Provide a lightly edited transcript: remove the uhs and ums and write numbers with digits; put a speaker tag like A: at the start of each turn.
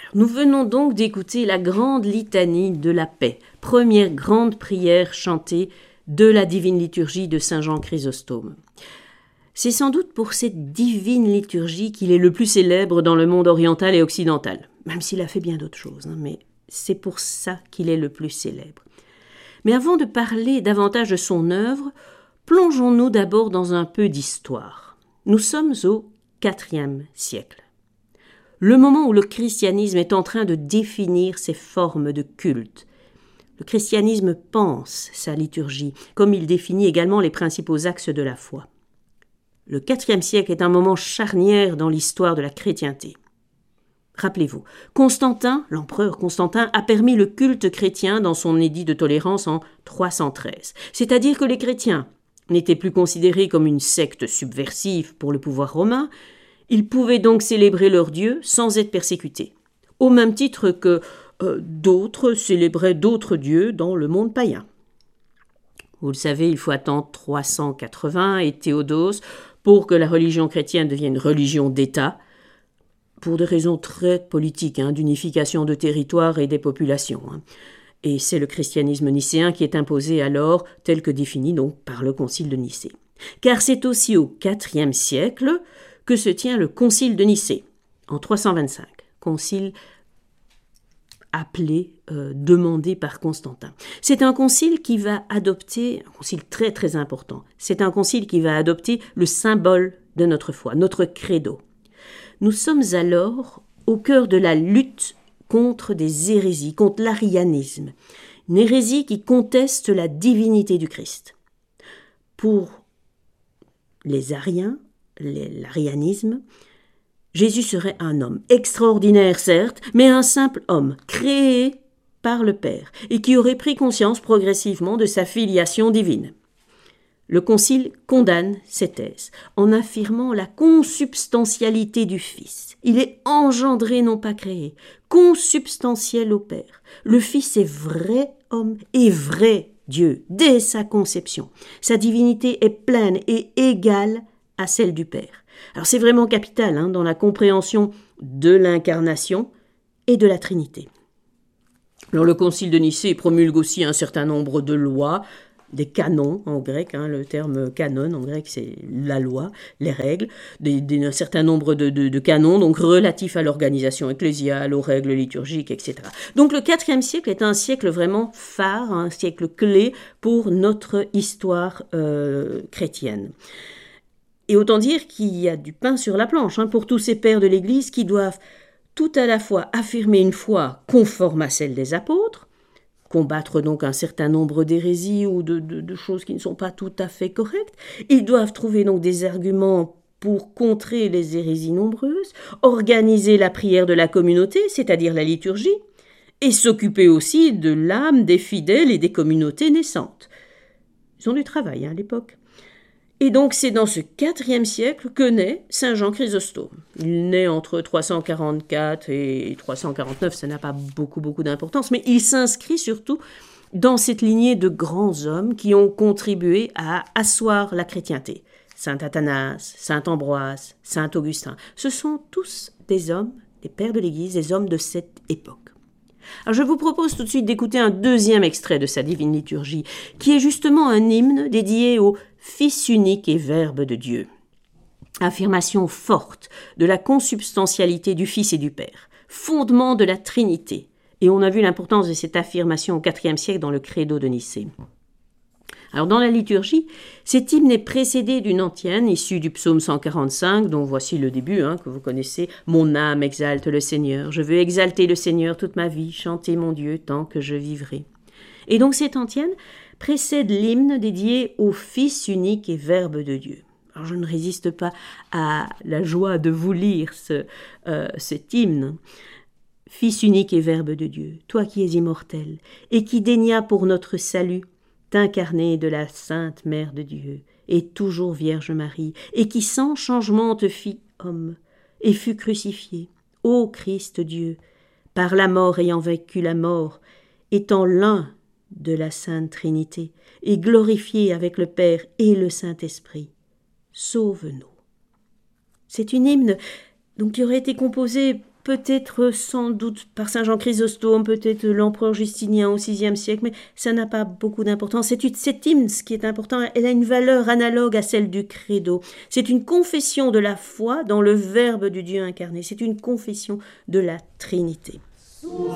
A: Nous venons donc d'écouter la grande litanie de la paix, première grande prière chantée de la divine liturgie de Saint Jean Chrysostome. C'est sans doute pour cette divine liturgie qu'il est le plus célèbre dans le monde oriental et occidental, même s'il a fait bien d'autres choses, mais c'est pour ça qu'il est le plus célèbre. Mais avant de parler davantage de son œuvre, plongeons-nous d'abord dans un peu d'histoire. Nous sommes au IVe siècle. Le moment où le christianisme est en train de définir ses formes de culte. Le christianisme pense sa liturgie, comme il définit également les principaux axes de la foi. Le IVe siècle est un moment charnière dans l'histoire de la chrétienté. Rappelez-vous, Constantin, l'empereur Constantin, a permis le culte chrétien dans son édit de tolérance en 313. C'est-à-dire que les chrétiens n'étaient plus considérés comme une secte subversive pour le pouvoir romain. Ils pouvaient donc célébrer leur Dieu sans être persécutés, au même titre que d'autres célébraient d'autres dieux dans le monde païen. Vous le savez, il faut attendre 380 et Théodose pour que la religion chrétienne devienne religion d'État, pour des raisons très politiques, d'unification de territoires et des populations. Et c'est le christianisme nicéen qui est imposé alors, tel que défini donc par le concile de Nicée. Car c'est aussi au IVe siècle que se tient le concile de Nicée, en 325, concile demandé par Constantin. C'est un concile qui va adopter, un concile très très important, c'est un concile qui va adopter le symbole de notre foi, notre credo. Nous sommes alors au cœur de la lutte contre des hérésies, contre l'arianisme, une hérésie qui conteste la divinité du Christ. Pour les ariens, l'arianisme, Jésus serait un homme, extraordinaire certes, mais un simple homme, créé par le Père, et qui aurait pris conscience progressivement de sa filiation divine. Le Concile condamne cette thèse en affirmant la consubstantialité du Fils. Il est engendré, non pas créé, consubstantiel au Père. Le Fils est vrai homme et vrai Dieu, dès sa conception. Sa divinité est pleine et égale à celle du Père. Alors c'est vraiment capital dans la compréhension de l'incarnation et de la Trinité. Alors le Concile de Nicée promulgue aussi un certain nombre de lois, des canons en grec, le terme canon en grec c'est la loi, les règles, un certain nombre de canons donc relatifs à l'organisation ecclésiale, aux règles liturgiques, etc. Donc le IVe siècle est un siècle vraiment phare, un siècle clé pour notre histoire chrétienne. Et autant dire qu'il y a du pain sur la planche pour tous ces pères de l'Église qui doivent tout à la fois affirmer une foi conforme à celle des apôtres, combattre donc un certain nombre d'hérésies ou de choses qui ne sont pas tout à fait correctes. Ils doivent trouver donc des arguments pour contrer les hérésies nombreuses, organiser la prière de la communauté, c'est-à-dire la liturgie, et s'occuper aussi de l'âme des fidèles et des communautés naissantes. Ils ont du travail à l'époque. Et donc c'est dans ce IVe siècle que naît Saint Jean Chrysostome. Il naît entre 344 et 349, ça n'a pas beaucoup d'importance, mais il s'inscrit surtout dans cette lignée de grands hommes qui ont contribué à asseoir la chrétienté. Saint Athanase, Saint Ambroise, Saint Augustin, ce sont tous des hommes, des pères de l'Église, des hommes de cette époque. Alors je vous propose tout de suite d'écouter un deuxième extrait de sa divine liturgie, qui est justement un hymne dédié au Fils unique et Verbe de Dieu. Affirmation forte de la consubstantialité du Fils et du Père, fondement de la Trinité. Et on a vu l'importance de cette affirmation au IVe siècle dans le Credo de Nicée. Alors dans la liturgie, cet hymne est précédé d'une antienne issue du psaume 145, dont voici le début, que vous connaissez. « Mon âme exalte le Seigneur, je veux exalter le Seigneur toute ma vie, chanter mon Dieu tant que je vivrai. » Et donc cette antienne précède l'hymne dédié au Fils unique et Verbe de Dieu. Alors je ne résiste pas à la joie de vous lire cet hymne. « Fils unique et Verbe de Dieu, toi qui es immortel, et qui daignas pour notre salut, t'incarner de la Sainte Mère de Dieu, et toujours Vierge Marie, et qui sans changement te fit homme, et fut crucifié, ô Christ Dieu, par la mort ayant vaincu la mort, étant l'un de la Sainte Trinité, et glorifié avec le Père et le Saint-Esprit, sauve-nous. » C'est une hymne donc, qui aurait été composée peut-être sans doute par Saint Jean Chrysostome, peut-être l'empereur Justinien au VIe siècle, mais ça n'a pas beaucoup d'importance. Cet hymne, ce qui est important, elle a une valeur analogue à celle du credo. C'est une confession de la foi dans le Verbe du Dieu incarné. C'est une confession de la Trinité.